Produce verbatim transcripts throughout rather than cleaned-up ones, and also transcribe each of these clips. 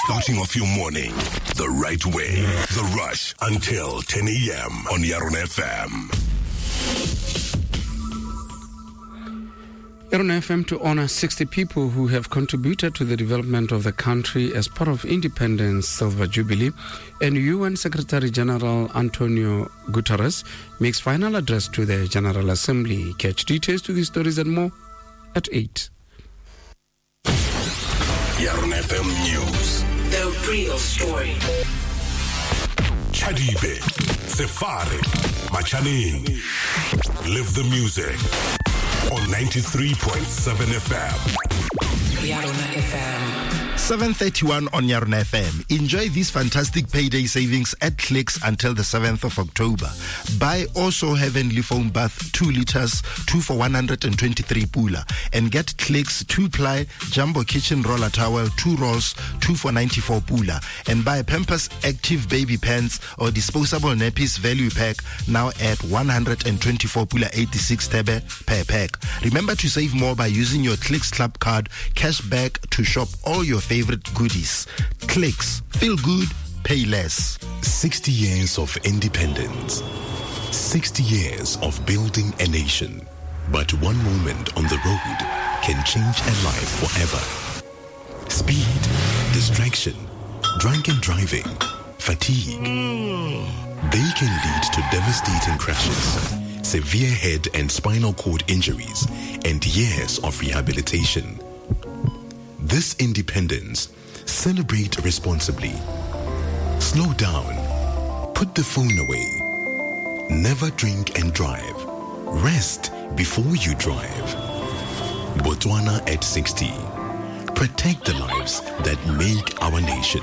Starting off your morning the right way. The Rush until ten a.m. on Yarona F M. Yarona F M to honor sixty people who have contributed to the development of the country as part of Independence Silver Jubilee, and U N Secretary General Antonio Guterres makes final address to the General Assembly. Catch details to these stories and more at eight. Yarona F M News. The real story. Chadibe, Sefari, Machaning. Live the music on ninety-three point seven F M. Yarona F M. seven thirty-one on Yarona F M. Enjoy these fantastic payday savings at Clicks until the seventh of October. Buy also Heavenly Foam Bath two liters, two for one hundred twenty-three pula, and get Clicks two ply Jumbo Kitchen Roller Towel, two rolls, two for ninety-four pula, and buy Pampers Active Baby Pants or disposable nappies value pack now at one hundred twenty-four pula eighty-six tebe per pack. Remember to save more by using your Clicks Club card cash back to shop all your favorite goodies. Clicks. Feel good, pay less. sixty years of independence. sixty years of building a nation. But one moment on the road can change a life forever. Speed, distraction, drunken driving, fatigue. They can lead to devastating crashes, severe head and spinal cord injuries, and years of rehabilitation. This independence, celebrate responsibly. Slow down. Put the phone away. Never drink and drive. Rest before you drive. Botswana at sixty. Protect the lives that make our nation.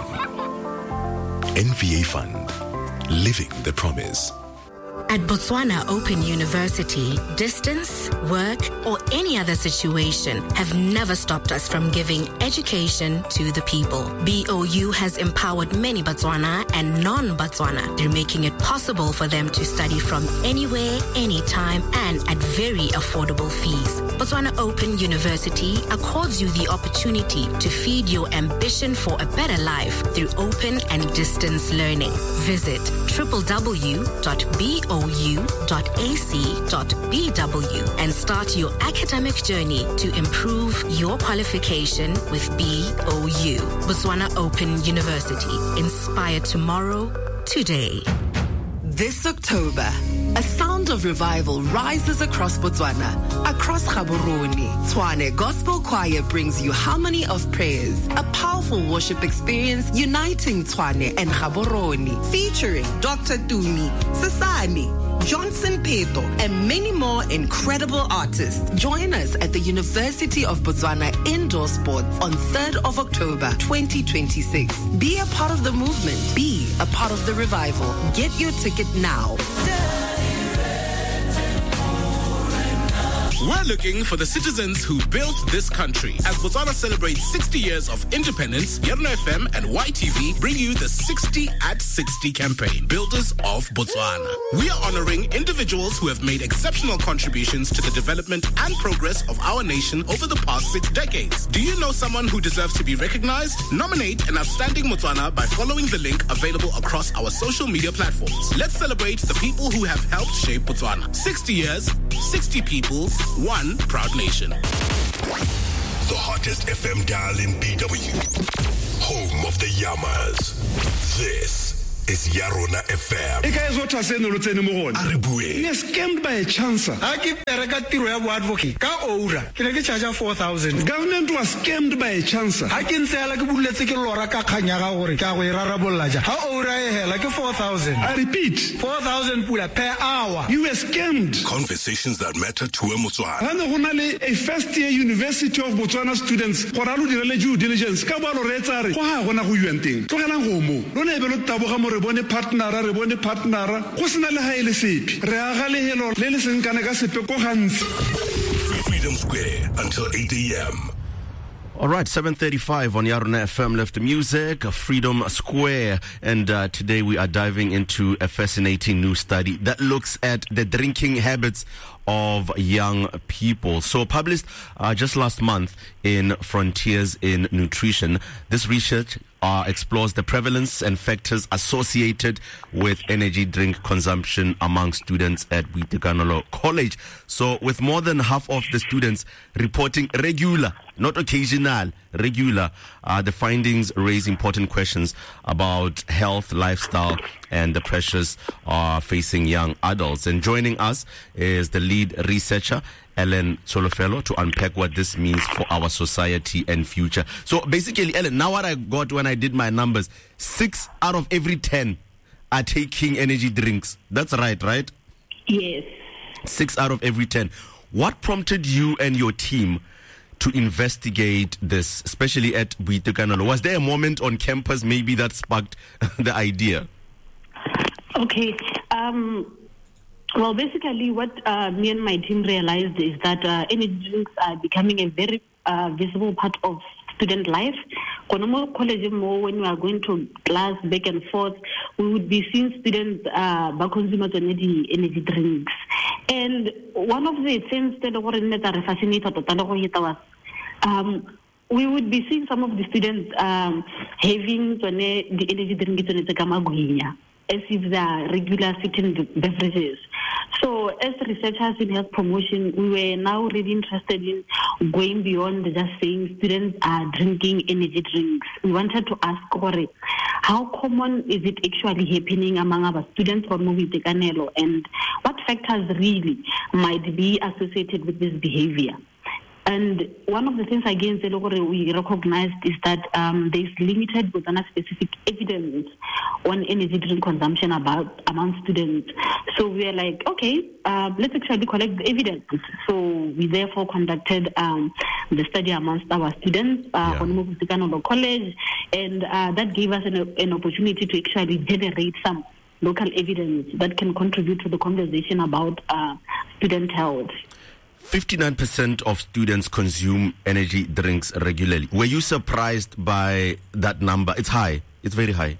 N V A Fund. Living the promise. At Botswana Open University, distance, work, or any other situation have never stopped us from giving education to the people. B O U has empowered many Botswana and non-Botswana through making it possible for them to study from anywhere, anytime, and at very affordable fees. Botswana Open University accords you the opportunity to feed your ambition for a better life through open and distance learning. Visit w w w dot b o u dot a c dot b w and start your academic journey to improve your qualification with B O U. Botswana Open University. Inspire tomorrow, today. This October, a sound of revival rises across Botswana, across Gaborone. Tshwane Gospel Choir brings you Harmony of Prayers, a powerful worship experience uniting Tshwane and Gaborone, featuring Doctor Tumi, Sasani, Johnson Peto, and many more incredible artists. Join us at the University of Botswana Indoor Sports on third of October twenty twenty-six. Be a part of the movement. Be a part of the revival. Get your ticket now. We're looking for the citizens who built this country. As Botswana celebrates sixty years of independence, Yarona F M and Y T V bring you the sixty at sixty campaign, Builders of Botswana. We are honoring individuals who have made exceptional contributions to the development and progress of our nation over the past six decades. Do you know someone who deserves to be recognized? Nominate an outstanding Botswana by following the link available across our social media platforms. Let's celebrate the people who have helped shape Botswana. sixty years, sixty people, one proud nation. The hottest F M dial in B W. Home of the Yamas. This is Yarona F M. E guys what was saying lo tsene mo gone. Aribue. Ne scammed by a chance. Ha ke pereka tiro ya bo advocate ka Oura. Ke ne ke charge four thousand. Government was scammed by a chance. Ha ke ntseela ke buletse ke lora ka khanya ga gore ka go irarabolla ja. Ha Oura e hela ke four thousand. I repeat, four thousand pula per hour. You were scammed. Conversations that matter to a Botswana. Hana gona le a first year University of Botswana students go ra lo direle due diligence ka ba lo retsa re go ha gona go U N teng. Tlogelang go mo. Lo ne be lo taboga mo re bone partnera re bone partnera go sena le ha ile sepi re aga le helo le le seng kana ka sepe ko gantsi. Freedom Square until eight a.m. All right, seven thirty-five on Yarona F M, left the music, Freedom Square. And uh, today we are diving into a fascinating new study that looks at the drinking habits of young people. So published uh, just last month in Frontiers in Nutrition, this research uh, explores the prevalence and factors associated with energy drink consumption among students at Boitekanelo College. So with more than half of the students reporting regular, not occasional, regular, uh, the findings raise important questions about health, lifestyle, and the pressures uh, facing young adults. And joining us is the lead researcher, Ellen Tsholofelo, to unpack what this means for our society and future. So basically, Ellen, now what I got when I did my numbers, six out of every ten are taking energy drinks. That's right, right? Yes. Six out of every ten. What prompted you and your team to investigate this, especially at Boitekanelo? Was there a moment on campus maybe that sparked the idea? Okay. Um, well, basically what uh, me and my team realized is that uh, energy drinks are becoming a very uh, visible part of student life. Konomo college more when we are going to class back and forth, we would be seeing students uh, consume energy energy drinks. And one of the things that are fascinated was um, we would be seeing some of the students um, having the energy drink as if they are regular sitting beverages. So as researchers in health promotion, we were now really interested in going beyond just saying students are drinking energy drinks. We wanted to ask, how common is it actually happening among our students from Boitekanelo, and what factors really might be associated with this behavior? And one of the things, again, we recognized is that um, there is limited but not specific evidence on energy drink consumption about among students. So we are like, okay, uh, let's actually collect the evidence. So we therefore conducted um, the study amongst our students uh, yeah. on Boitekanelo College, and uh, that gave us an, an opportunity to actually generate some local evidence that can contribute to the conversation about uh, student health. fifty-nine percent of students consume energy drinks regularly. Were you surprised by that number? It's high. It's very high.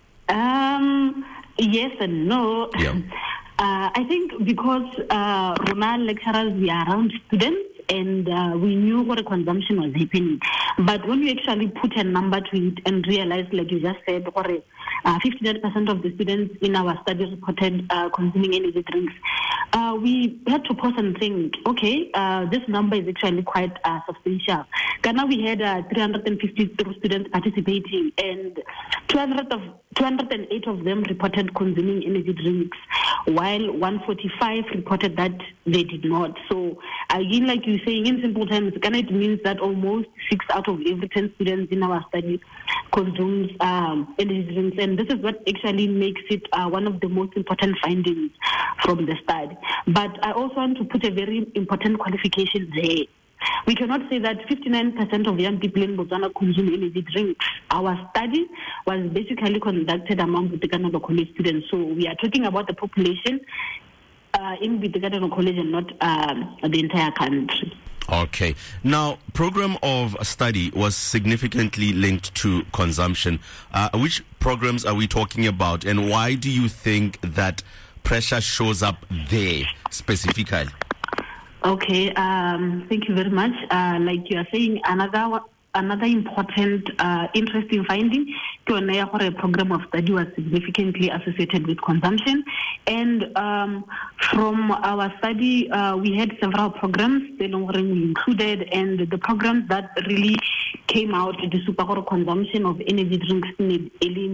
Um, yes and no. Yeah. Uh, I think because uh, Rona lecturers, we are around students, and uh, we knew what a consumption was happening. But when we actually put a number to it and realized, like you just said, uh, fifty-nine percent of the students in our study reported uh, consuming energy drinks, uh, we had to pause and think, okay, uh, this number is actually quite uh, substantial. Ghana, we had uh, three hundred fifty students participating, and two hundred of, two hundred eight of them reported consuming energy drinks, while one hundred forty-five reported that they did not. So again, like you're saying, in simple terms, it means that almost six out of every ten students in our study consumes um, energy drinks, and this is what actually makes it uh, one of the most important findings from the study. But I also want to put a very important qualification there. We cannot say that fifty-nine percent of young people in Botswana consume energy drinks. Our study was basically conducted among Boitekanelo College students, so we are talking about the population uh, in Boitekanelo College and not uh, the entire country. Okay. Now, program of study was significantly linked to consumption. Uh, which programs are we talking about, and why do you think that pressure shows up there specifically? Okay, um, thank you very much. Uh, like you are saying, another another important, uh, interesting finding, a program of study was significantly associated with consumption. And um, from our study, uh, we had several programs that we included, and the programs that really came out, the super consumption of energy drinks in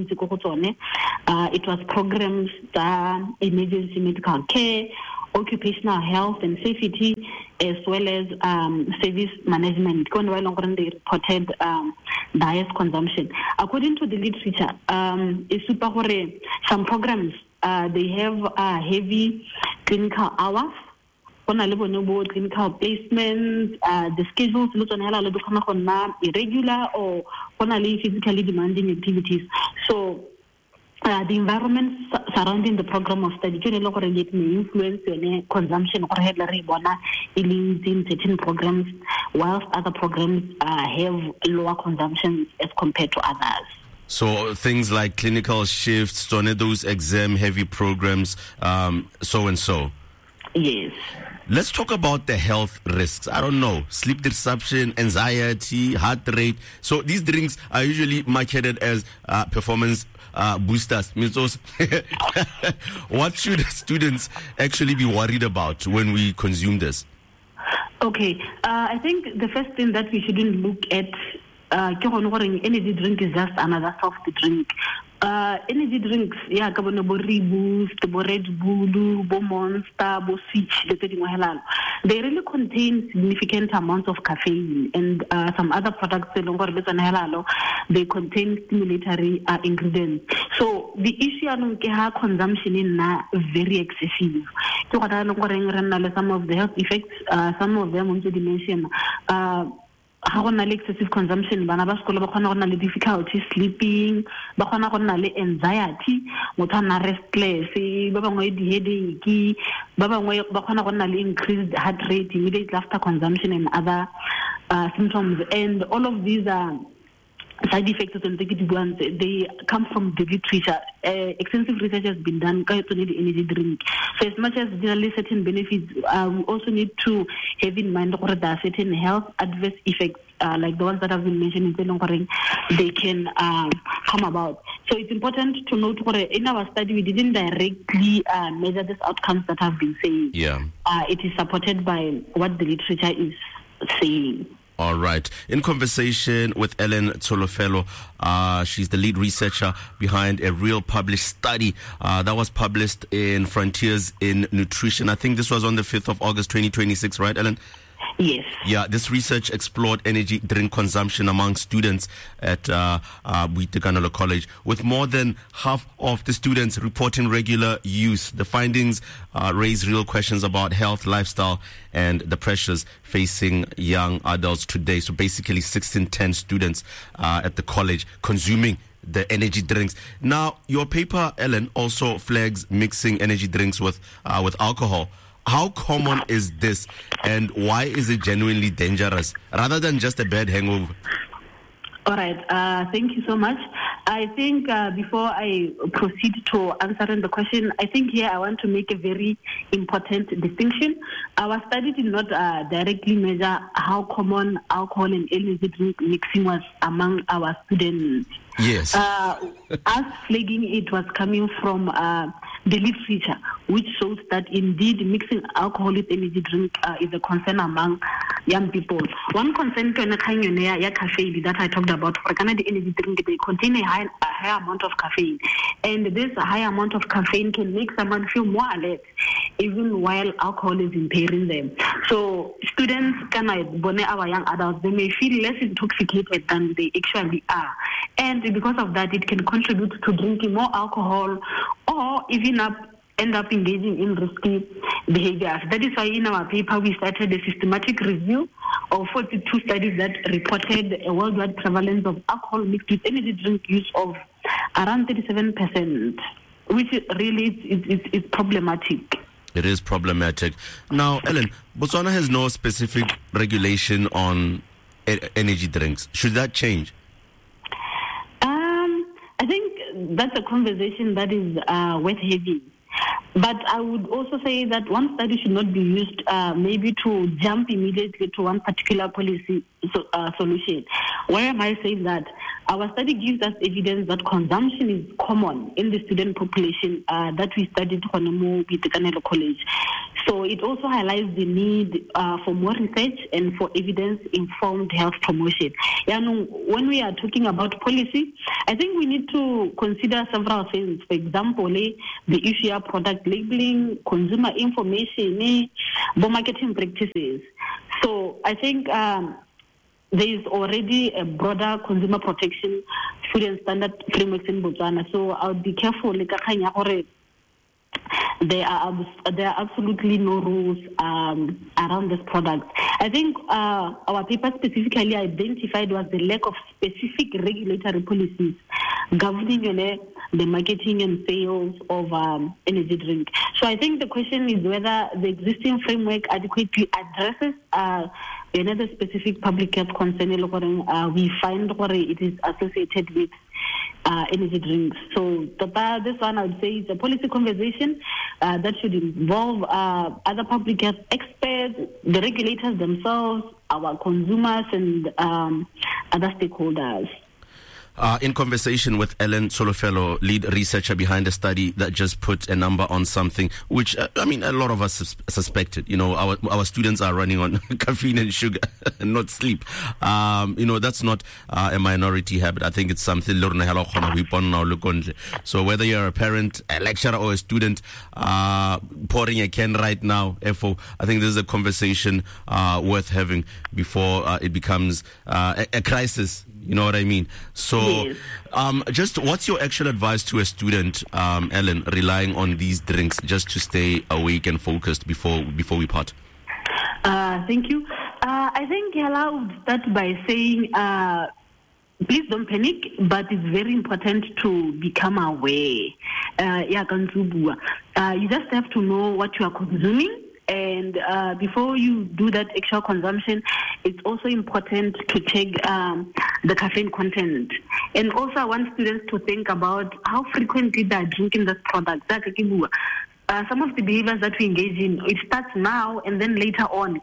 uh, it was programs that emergency medical care, occupational health and safety, as well as um, service management. They reported um, bias consumption. According to the literature, um, some programs, uh, they have uh, heavy clinical hours, clinical placements, uh, the schedules irregular or physically demanding activities. So Uh, the environment surrounding the program of study can influence consumption in certain programs, whilst other programs uh, have lower consumption as compared to others. So things like clinical shifts, those exam heavy programs, um, so and so. Yes. Let's talk about the health risks. I don't know, sleep disruption, anxiety, heart rate. So these drinks are usually marketed as uh, performance uh, boosters. What should students actually be worried about when we consume this? Okay, uh, I think the first thing that we shouldn't look at, uh, energy drink is just another soft drink. Uh, energy drinks, yeah, ka bona bo Boost, bo Red Bull, bo Monster, bo Switch, they really contain significant amounts of caffeine, and uh, some other products they contain stimulatory uh, ingredients. So the issue is consumption is very excessive. Some of the health effects, uh, some of them also mention. Uh, How excessive consumption, bana ba sekolo ba khona go na le difficulty sleeping, ba khona go na le anxiety, motho ana restless, ba bangwe di headache, ba bangwe ba khona go na le increased heart rate immediately after consumption and other uh, symptoms, and all of these are side effects of the they come from the literature. Uh, extensive research has been done on the energy drink. So as much as there are certain benefits, uh, we also need to have in mind that there are certain health adverse effects, uh, like the ones that have been mentioned in the they can uh, come about. So it's important to note that in our study, we didn't directly uh, measure these outcomes that have been saying. Yeah. Uh, it is supported by what the literature is saying. All right. In conversation with Ellen Tsholofelo, uh, she's the lead researcher behind a real published study uh, that was published in Frontiers in Nutrition. I think this was on the fifth of August, twenty twenty-six, right, Ellen? Yes. Yeah, this research explored energy drink consumption among students at uh, uh, Boitekanelo College, with more than half of the students reporting regular use. The findings uh, raise real questions about health, lifestyle, and the pressures facing young adults today. So basically, six in ten students uh, at the college consuming the energy drinks. Now, your paper, Ellen, also flags mixing energy drinks with uh, with alcohol. How common is this, and why is it genuinely dangerous rather than just a bad hangover? All right. Uh, thank you so much. I think uh, before I proceed to answering the question, I think here I want to make a very important distinction. Our study did not uh, directly measure how common alcohol and energy drink mixing was among our students. Yes. Uh, us flagging it was coming from uh, the literature, which shows that indeed mixing alcohol with energy drink uh, is a concern among young people. One concern can caffeine that I talked about. For the energy drink, they contain a high, a high amount of caffeine, and this high amount of caffeine can make someone feel more alert, even while alcohol is impairing them. So students, can our young adults, they may feel less intoxicated than they actually are, and because of that, it can contribute to drinking more alcohol, or even up end up engaging in risky behaviors. That is why in our paper we started a systematic review of forty-two studies that reported a worldwide prevalence of alcohol mixed with energy drink use of around thirty-seven percent, which really is, is, is problematic. It is problematic. Now, Ellen, Botswana has no specific regulation on e- energy drinks. Should that change? Um, I think that's a conversation that is uh, worth having. But I would also say that one study should not be used uh, maybe to jump immediately to one particular policy so, uh, solution. Why am I saying that? Our study gives us evidence that consumption is common in the student population uh, that we studied at Boitekanelo College. So it also highlights the need uh, for more research and for evidence-informed health promotion. And when we are talking about policy, I think we need to consider several things. For example, eh, the issue of product labeling, consumer information, eh, marketing practices. So I think um, there is already a broader consumer protection food and standard frameworks in Botswana. So I'll be careful. There are there are absolutely no rules um, around this product. I think uh, our paper specifically identified was the lack of specific regulatory policies governing you know, the marketing and sales of um, energy drink. So I think the question is whether the existing framework adequately addresses uh, another specific public health concern. Uh, we find what it is associated with uh, energy drinks. So this one, I would say, is a policy conversation uh, that should involve uh, other public health experts, the regulators themselves, our consumers, and um, other stakeholders. Uh, in conversation with Ellen Solofelo, lead researcher behind a study that just put a number on something which, uh, I mean, a lot of us sus- suspected. You know, our our students are running on caffeine and sugar, not sleep. Um, you know, that's not uh, a minority habit. I think it's something. So whether you're a parent, a lecturer, or a student uh, pouring a can right now, F O, I think this is a conversation uh, worth having before uh, it becomes uh, a, a crisis. You know what I mean? So, yes. um, just what's your actual advice to a student, um, Ellen, relying on these drinks just to stay awake and focused before before we part? Uh, thank you. Uh, I think I would start by saying, uh, please don't panic, but it's very important to become aware. Uh, uh, you just have to know what you are consuming. And uh, before you do that actual consumption, it's also important to check um, the caffeine content. And also, I want students to think about how frequently they're drinking this product. Uh, some of the behaviors that we engage in, it starts now and then later on.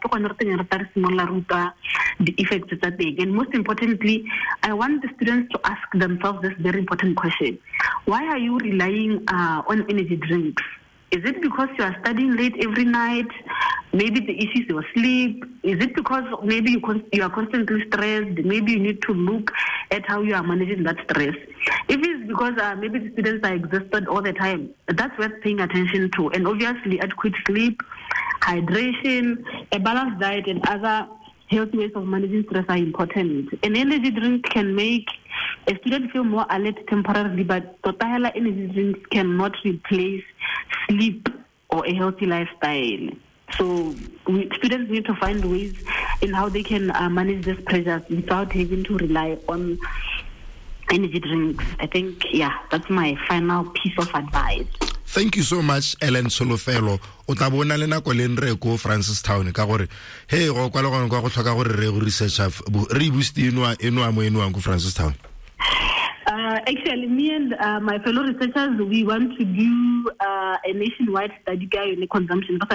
The effects that they and most importantly, I want the students to ask themselves this very important question: why are you relying uh, on energy drinks? Is it because you are studying late every night? Maybe the issue is your sleep. Is it because maybe you, con- you are constantly stressed? Maybe you need to look at how you are managing that stress. If it's because uh, maybe the students are exhausted all the time, that's worth paying attention to. And obviously, adequate sleep, hydration, a balanced diet, and other healthy ways of managing stress are important. An energy drink can make a student feel more alert temporarily, but total energy drinks cannot replace sleep or a healthy lifestyle. So we, students need to find ways in how they can uh, manage these pressures without having to rely on energy drinks. I think, yeah, that's my final piece of advice. Thank you so much, Ellen Solofelo. O tla bona le nako le nre ko Francistown ka gore hey go kwa le go go tlhoka gore re go research re boost enwa enwa mo enwa ko Francistown. Uh, actually, me and uh, my fellow researchers, we want to do uh, a nationwide study on consumption. So,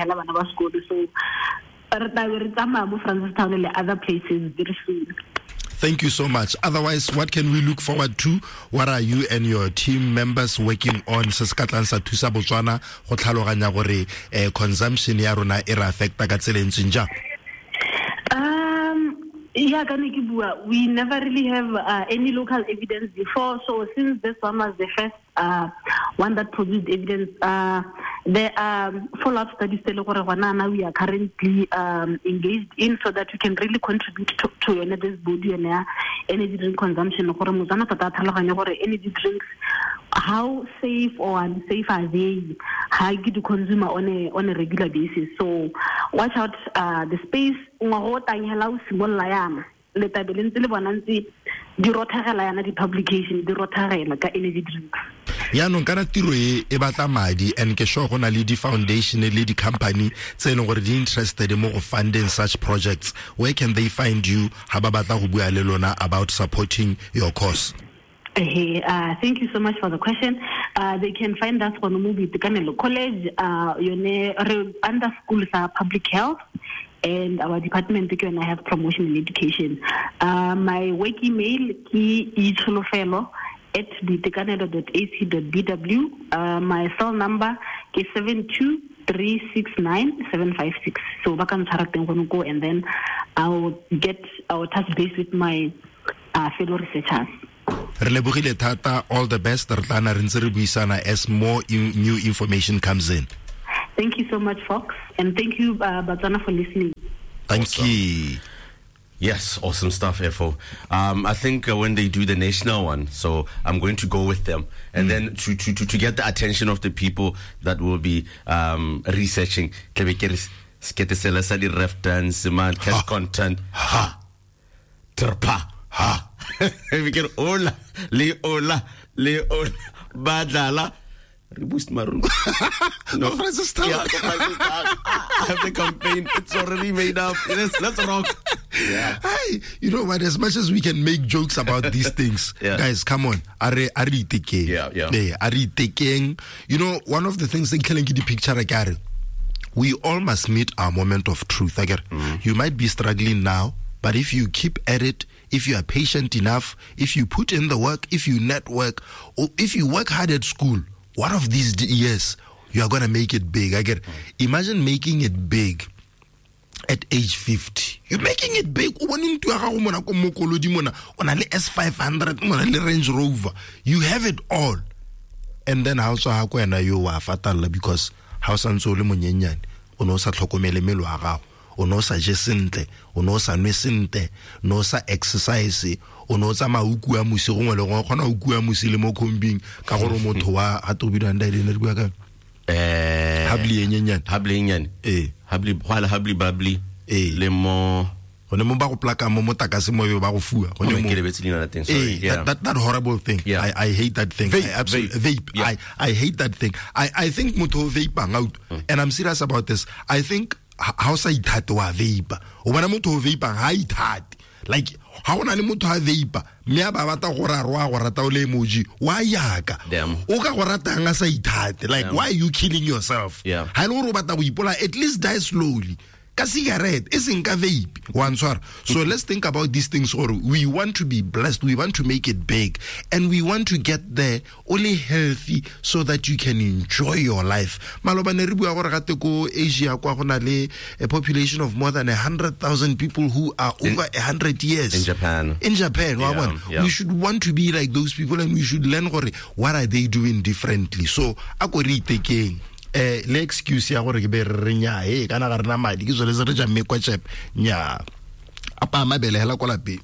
Francistown and other places very soon. Thank you so much. Otherwise, what can we look forward to? What are you and your team members working on? Saskatlan sa thusa Botswana go tlhaloganya gore consumption ya rona e ra affecta ka tsela ntse nja. Um yeah, we never really have uh, any local evidence before. So since this one was the first uh, one that produced evidence, uh, there are follow-up studies that we are currently um, engaged in, so that we can really contribute to, to this body and energy drink consumption. Energy drinks, how safe or unsafe are they? How you to consume on a on a regular basis? So watch out uh, the space. Le tabeleng tse le bonantsi di rothagela yana di publication di rothagela ka energy drinks. Ya no kana tiro e e batla madi and ke sure gona le di foundation le di company tse leng gore di interested mo go funding such projects. Where can they find you ha ba batla go bua le lona about supporting your cause? Hey, uh, thank you so much for the question. Uh, they can find us on Mubi Tekanelo College, uh, yone under schools are public health, and our department and I have promotion and education. Uh, my work email is itsolofelo at ditekanelo dot a c dot b w. Uh, my cell number is seven two three six nine seven five six. So I can go and then I'll get our touch base with my uh, fellow researchers. All the best. As more new information comes in. Thank you so much, Fox, and thank you, uh, Botswana, for listening. Thank awesome. you. Yes, awesome stuff, F O. Um, I think uh, when they do the national one, so I'm going to go with them, and mm. then to, to, to, to get the attention of the people that will be um, researching, ref dance, man, content, ha, terpa, ha. We get ola, le ola, le ola, badala. Boost Maroon. No, Francis Tower. Yeah, Francis Tower. I have the campaign. It's already made up. Let's, let's rock. Yeah. Hey, you know what? As much as we can make jokes about these things, yeah. guys, come on. Are are taking? Yeah, yeah. Are taking? You know, one of the things they can get the picture again. We all must meet our moment of truth. Again, mm. You might be struggling now, but if you keep at it, if you are patient enough, if you put in the work, if you network, or if you work hard at school, one of these years you are gonna make it big. I get. Mm. Imagine making it big at age fifty. You're making it big. On a S five hundred, on a Range Rover. You have it all. And then also hakwena you are fatal because house and soul monyenyan. Ono sa tlhokomele melo a gago. Ono sa je sentle, ono sa nwe sentle, no sa exercise, ono sa mauku a musi go ngwe le go khona uku a musi le mo kombing ka gore motho wa a tobidwa nda ile ne di bua ka eh habli enyenyan habli enyenyan eh habli wala habli babli eh le mo one mo ba go plaka mo motakase mo yo ba go fua one mo ke lebetse dina thing sorry yeah that, that that horrible thing yeah. I I hate that thing vape, I absolutely vape, vape. Yeah. I I hate that thing I I think motho vape out mm. and I'm serious about this I think how say that wa vape o bona motho vape ha ithati like how na le motho ha vape me ba bata go ra roa go rata o le emoji wa yaka o ka go rata nga sa ithati like Damn. Why are you killing yourself yeah ha le go bata go ipola at least die slowly ka cigarette isn't ka vape one swar so let's think about these things or we want to be blessed we want to make it big and we want to get there only healthy so that you can enjoy your life maloba ne re bua gore gate ko Asia kwa gona le a population of more than one hundred thousand people who are over one hundred years in Japan in Japan yeah, wa yeah. We should want to be like those people and we should learn gore what are they doing differently so akori taking eh le excuse ya gore ke be re nya e kana ga rena madi ke zo le se re ja mekwa chep nya apa mabele hela kwa lape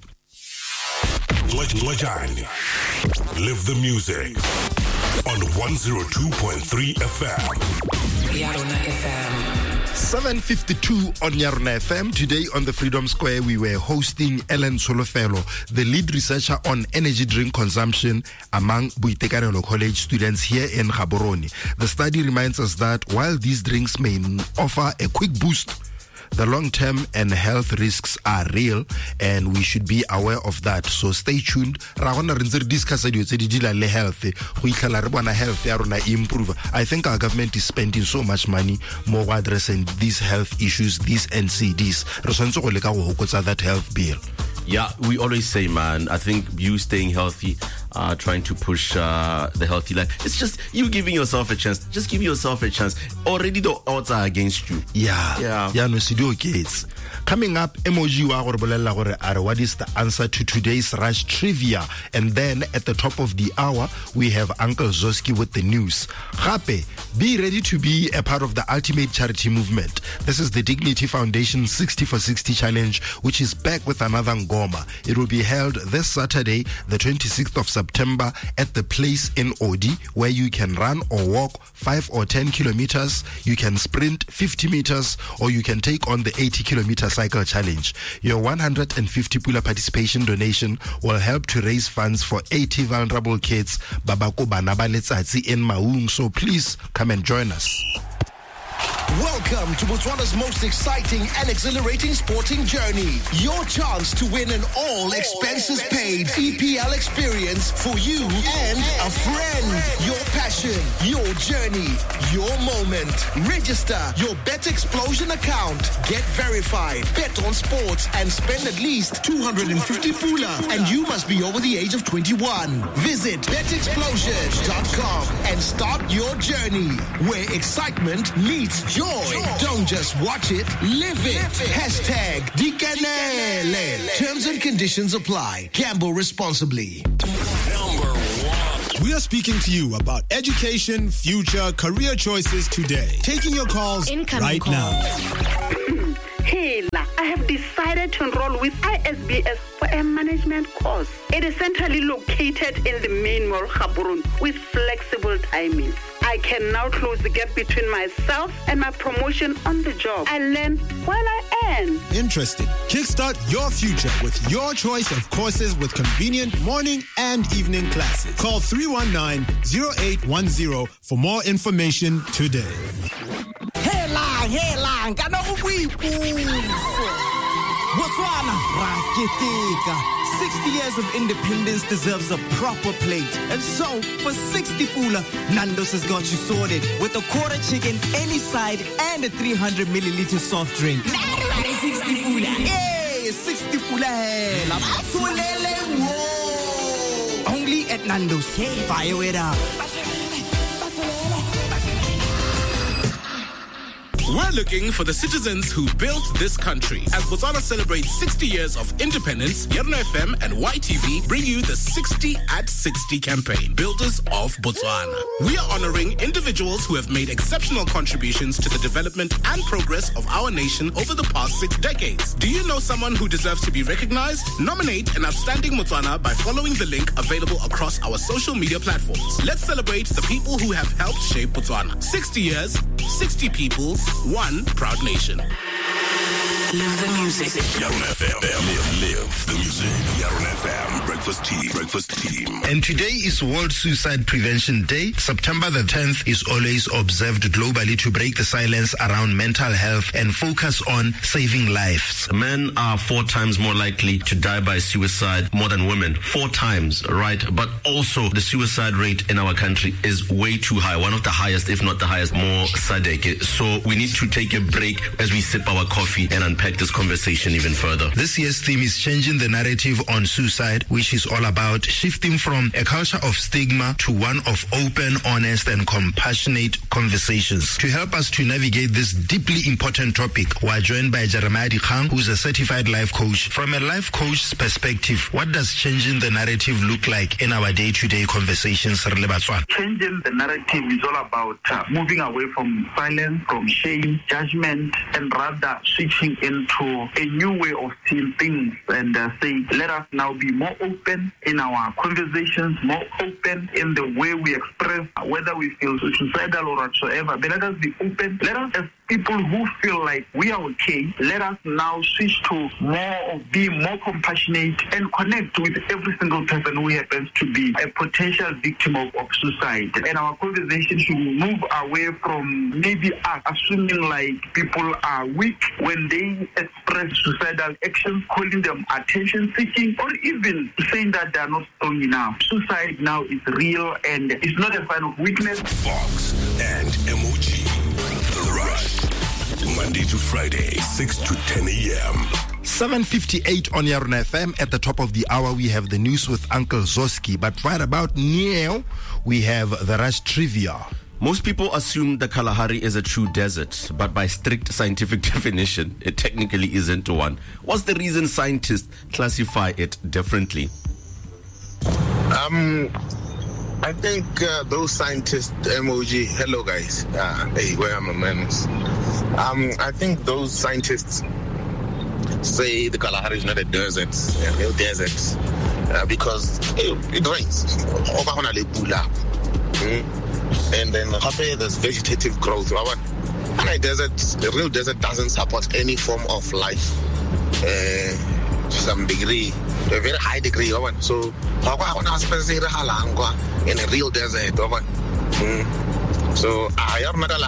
live the music on one oh two point three F M Yarona F M seven fifty-two on Yarona F M. Today on the Freedom Square, we were hosting Ellen Solofelo, the lead researcher on energy drink consumption among Boitekanelo College students here in Gaborone. The study reminds us that while these drinks may offer a quick boost, the long-term and health risks are real and we should be aware of that. So stay tuned. Ra gona re ntse discuss dio tse di dila le health go itlhala re bona health ya rona improve. I think our government is spending so much money more addressing these health issues, these N C Ds. Re santse go leka go hokotsa that health bill. Yeah, we always say, man, I think you staying healthy, uh, trying to push uh, the healthy life. It's just you giving yourself a chance. Just give yourself a chance. Already the odds are against you. Yeah. Yeah. Yeah, no, sidio kids. Coming up, emoji wa gore bolela gore are what is the answer to today's Rush Trivia? And then at the top of the hour, we have Uncle Zoski with the news. Gape, be ready to be a part of the ultimate charity movement. This is the Dignity Foundation sixty for sixty challenge, which is back with another Ngoma. It will be held this Saturday, the twenty-sixth of September, at the place in Odi, where you can run or walk five or ten kilometers, you can sprint fifty meters, or you can take on the eighty kilometer cycle challenge. Your one hundred fifty pula participation donation will help to raise funds for eighty vulnerable kids babako bana ba letsatsi in Maung, so please come and join us. Welcome to Botswana's most exciting and exhilarating sporting journey. Your chance to win an all expenses paid E P L experience for you and a friend. Your passion, your journey, your moment. Register your Bet Explosion account. Get verified. Bet on sports and spend at least two hundred fifty pula. And you must be over the age of twenty-one. Visit bet explosion dot com and start your journey where excitement meets joy. Don't just watch it, live it. Hashtag Dikanele. Terms and conditions apply. Gamble responsibly. Number one. We are speaking to you about education, future, career choices today. Taking your calls Incoming right call. now. Hey, I have decided to enroll with I S B S for a management course. It is centrally located in the main mall, Gaborone, with flexible timings. I can now close the gap between myself and my promotion on the job. I learn while I and Interested? Kickstart your future with your choice of courses with convenient morning and evening classes. Call three one nine, zero eight one zero for more information today. Hela, hela, kana Botswana, raketika. sixty years of independence deserves a proper plate. And so, for sixty pula, Nando's has got you sorted. With a quarter chicken, any side, and a three hundred milliliter soft drink. sixty pula. Hey, sixty pula. Only at Nando's. Fire it up. We're looking for the citizens who built this country. As Botswana celebrates sixty years of independence, Yerno F M and Y T V bring you the sixty at sixty campaign, Builders of Botswana. We are honoring individuals who have made exceptional contributions to the development and progress of our nation over the past six decades. Do you know someone who deserves to be recognized? Nominate an outstanding Botswana by following the link available across our social media platforms. Let's celebrate the people who have helped shape Botswana. sixty years, sixty people, one proud nation. Live the music. Yarn F M. Live, live the music. Yarn F M. Breakfast team. Breakfast team. And today is World Suicide Prevention Day. September the tenth is always observed globally to break the silence around mental health and focus on saving lives. Men are four times more likely to die by suicide more than women. Four times, right? But also the suicide rate in our country is way too high. One of the highest, if not the highest, more Sadek. So we need to take a break as we sip our coffee and unpack this conversation even further. This year's theme is changing the narrative on suicide, which is all about shifting from a culture of stigma to one of open, honest, and compassionate conversations. To help us to navigate this deeply important topic, we're joined by Jeremiah Dikgang, who's a certified life coach. From a life coach's perspective, what does changing the narrative look like in our day-to-day conversations? Changing the narrative is all about uh, moving away from silence, from shame, judgment, and rather switching into a new way of seeing things and uh, say, let us now be more open in our conversations, more open in the way we express whether we feel suicidal or whatsoever. But let us be open. Let us, as people who feel like we are okay, let us now switch to more of being more compassionate and connect with every single person who happens to be a potential victim of, of suicide. And our conversation should move away from maybe us assuming like people are weak when they express suicidal actions, calling them attention seeking, or even saying that they are not strong enough. Suicide now is real and it's not a sign of weakness. Fox and M O G. The Rush. Monday to Friday, six to ten a.m. seven fifty-eight on Yarn F M. At the top of the hour, we have the news with Uncle Zoski. But right about now, we have the Rush Trivia. Most people assume the Kalahari is a true desert, but by strict scientific definition, it technically isn't one. What's the reason scientists classify it differently? Um, I think uh, those scientists, M O G, hello guys, uh, hey, where are my manners? Um, I think those scientists say the Kalahari is not a desert, a real desert, uh, because it, it rains. And then after there's vegetative growth. And a desert, the real desert doesn't support any form of life uh, to some degree, to a very high degree. So, in a real desert. Mm. So, I am not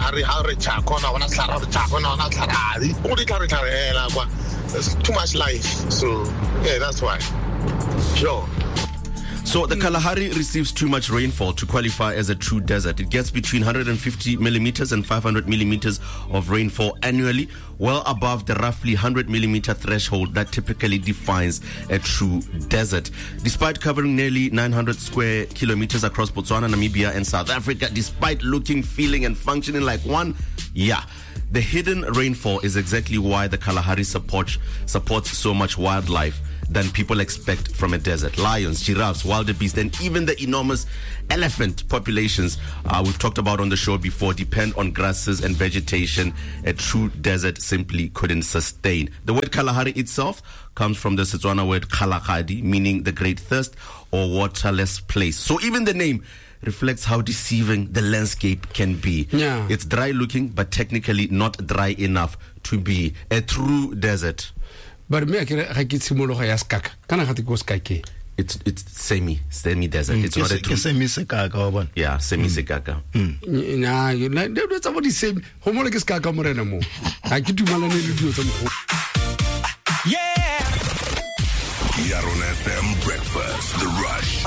a there's too much life. So, yeah, that's why. Sure. So the Kalahari receives too much rainfall to qualify as a true desert. It gets between one hundred fifty millimeters and five hundred millimeters of rainfall annually, well above the roughly one hundred millimeter threshold that typically defines a true desert. Despite covering nearly nine hundred square kilometers across Botswana, Namibia, and South Africa, despite looking, feeling, and functioning like one, yeah, the hidden rainfall is exactly why the Kalahari support, supports so much wildlife than people expect from a desert. Lions, giraffes, wildebeest, and even the enormous elephant populations uh, we've talked about on the show before depend on grasses and vegetation a true desert simply couldn't sustain. The word Kalahari itself comes from the Setswana word Kalahadi, meaning the great thirst or waterless place. So even the name reflects how deceiving the landscape can be. Yeah. It's dry looking, but technically not dry enough to be a true desert. But me akere ga ke tshimologo ya skaka kana ga te go skake. It's it's semi semi desert. Mm, it's not a true semi sekaka wa bona. Yeah, semi sekaka. Mm. Na you na do tsa bo di same. Ho mo le ke skaka morena mo. Ha ke dumalane le dio tsa mo. Yeah. Yarona F M Breakfast, The Rush.